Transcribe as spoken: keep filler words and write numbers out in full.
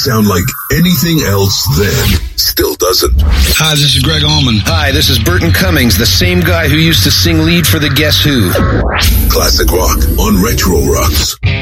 sound like anything else then. Still doesn't. Hi, this is Greg Allman. Hi, this is Burton Cummings, the same guy who used to sing lead for the Guess Who. Classic rock on Retro Rocks.